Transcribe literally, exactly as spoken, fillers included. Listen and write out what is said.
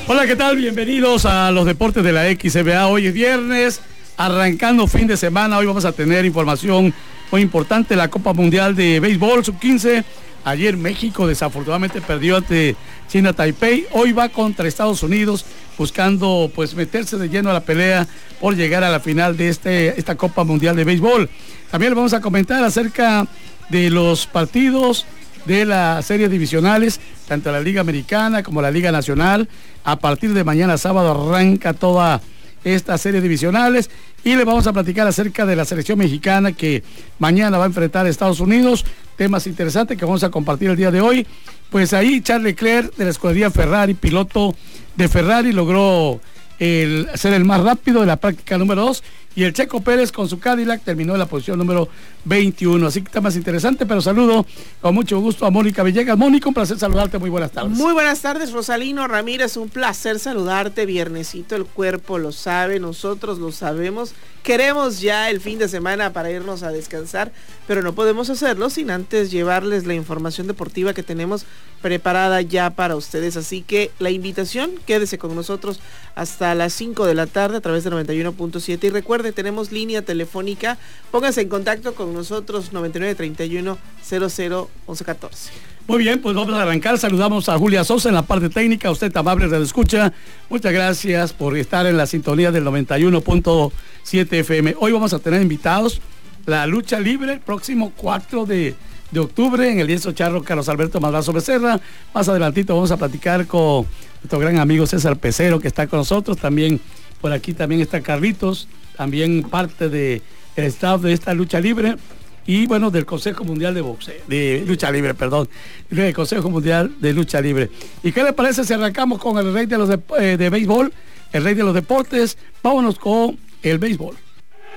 Hola, ¿qué tal? Bienvenidos a los deportes de la X B A. Hoy es viernes, arrancando fin de semana. Hoy vamos a tener información muy importante. La Copa Mundial de Béisbol sub quince. Ayer México desafortunadamente perdió ante China Taipei. Hoy va contra Estados Unidos buscando pues meterse de lleno a la pelea por llegar a la final de este, esta Copa Mundial de Béisbol. También le vamos a comentar acerca de los partidos de las series divisionales, tanto la Liga Americana como la Liga Nacional. A partir de mañana sábado arranca toda estas series divisionales y le vamos a platicar acerca de la selección mexicana que mañana va a enfrentar a Estados Unidos. Temas interesantes que vamos a compartir el día de hoy. Pues ahí Charles Leclerc de la escudería Ferrari, piloto de Ferrari, logró el, ser el más rápido de la práctica número dos, y el Checo Pérez con su Cadillac terminó en la posición número veintiuno. Así que está más interesante, pero saludo con mucho gusto a Mónica Villegas. Mónica, un placer saludarte, muy buenas tardes. Muy buenas tardes, Rosalino Ramírez, un placer saludarte. Viernesito, el cuerpo lo sabe, nosotros lo sabemos. Queremos ya el fin de semana para irnos a descansar, pero no podemos hacerlo sin antes llevarles la información deportiva que tenemos preparada ya para ustedes. Así que la invitación, quédese con nosotros hasta las cinco de la tarde a través de noventa y uno punto siete. Y recuerde, tenemos línea telefónica, pónganse en contacto con nosotros, noventa y nueve, treinta y uno, cero cero, once, catorce. Muy bien, pues vamos a arrancar. Saludamos a Julia Sosa en la parte técnica. Usted, amable de escucha, muchas gracias por estar en la sintonía del noventa y uno punto siete F M. Hoy vamos a tener invitados la lucha libre el próximo cuatro de octubre en el lienzo charro Carlos Alberto Madrazo Becerra. Más adelantito vamos a platicar con nuestro gran amigo César Pecero, que está con nosotros. También por aquí también está Carlitos, también parte del staff de esta lucha libre. Y bueno, del Consejo Mundial de Boxeo, de Lucha Libre, perdón, del Consejo Mundial de Lucha Libre. ¿Y qué le parece si arrancamos con el rey de los de, eh, de béisbol, el rey de los deportes? Vámonos con el béisbol.